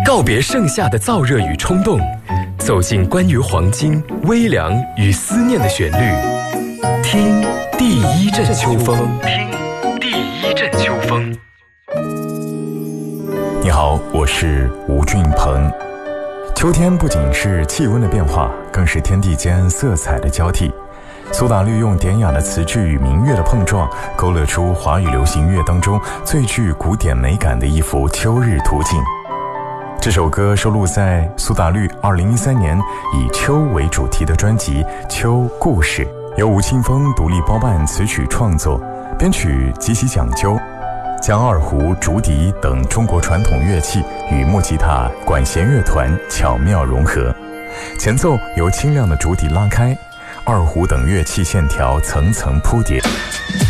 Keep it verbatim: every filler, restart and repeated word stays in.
告别盛夏的燥热与冲动，走进关于黄金、微凉与思念的旋律，听第一阵秋风，听第一阵秋风。 你好，我是吴俊鹏。秋天不仅是气温的变化，更是天地间色彩的交替。苏打绿用典雅的词句与民乐的碰撞，勾勒出华语流行乐当中最具古典美感的一幅秋日图景。这首歌收录在苏打绿二零一三年以秋为主题的专辑《秋故事》，由吴青峰独立包办词曲创作，编曲极其讲究，将二胡、竹笛等中国传统乐器与木吉他、管弦乐团巧妙融合，前奏由清亮的竹笛拉开，二胡等乐器线条层层铺叠。